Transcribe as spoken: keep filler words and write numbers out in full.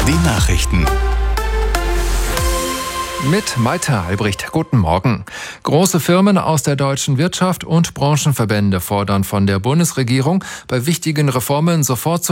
Die Nachrichten. Mit Maite Albrecht. Guten Morgen. Große Firmen aus der deutschen Wirtschaft und Branchenverbände fordern von der Bundesregierung, bei wichtigen Reformen sofort zu